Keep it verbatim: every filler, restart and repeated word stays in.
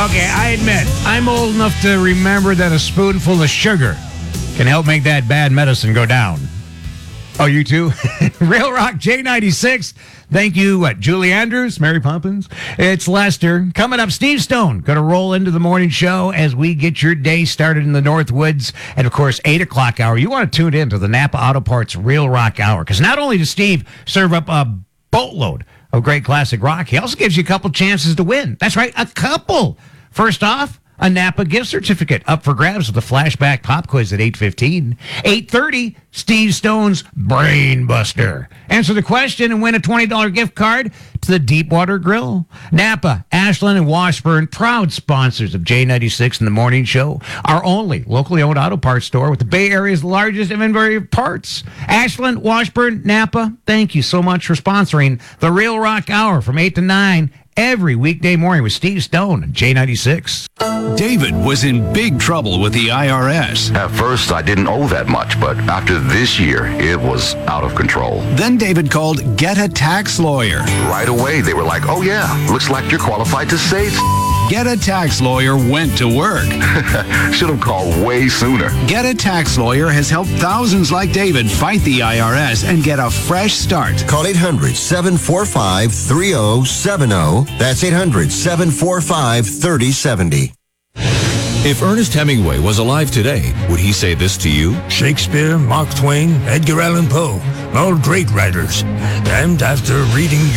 Okay, I admit, I'm old enough to remember that a spoonful of sugar can help make that bad medicine go down. Oh, you too? Real Rock J ninety-six. Thank you, what, Julie Andrews, Mary Poppins. It's Lester. Coming up, Steve Stone going to roll into the morning show as we get your day started in the Northwoods. And, of course, eight o'clock hour. You want to tune in to the Napa Auto Parts Real Rock Hour. Because not only does Steve serve up a boatload of great classic rock, he also gives you a couple chances to win. That's right, a couple. First off, a Napa gift certificate up for grabs with a flashback pop quiz at eight fifteen. eight thirty, Steve Stone's Brain Buster. Answer the question and win a twenty dollars gift card to the Deepwater Grill. Napa, Ashland, and Washburn, proud sponsors of J ninety-six in the Morning Show, our only locally owned auto parts store with the Bay Area's largest inventory of parts. Ashland, Washburn, Napa, thank you so much for sponsoring the Real Rock Hour from eight to nine. Every weekday morning with Steve Stone and J ninety-six. David was in big trouble with the I R S. At first, I didn't owe that much, but after this year, it was out of control. Then David called Get a Tax Lawyer. Right away, they were like, oh yeah, looks like you're qualified to save. Get a Tax Lawyer went to work. Should have called way sooner. Get a Tax Lawyer has helped thousands like David fight the I R S and get a fresh start. Call eight hundred, seven four five, three oh seven oh. That's eight hundred, seven four five, three oh seven oh. If Ernest Hemingway was alive today, would he say this to you? Shakespeare, Mark Twain, Edgar Allan Poe, all great writers. And after reading